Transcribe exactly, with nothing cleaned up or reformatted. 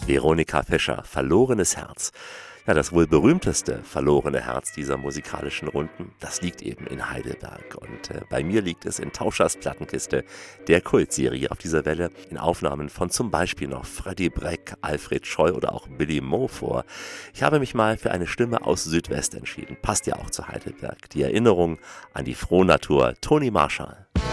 Veronika Fischer, Verlorenes Herz. Ja, das wohl berühmteste verlorene Herz dieser musikalischen Runden, das liegt eben in Heidelberg. Und äh, bei mir liegt es in Tauschers Plattenkiste, der Kultserie auf dieser Welle, in Aufnahmen von zum Beispiel noch Freddie Breck, Alfred Scheu oder auch Billy Mo vor. Ich habe mich mal für eine Stimme aus Südwest entschieden. Passt ja auch zu Heidelberg. Die Erinnerung an die Frohnatur, Toni Marshall.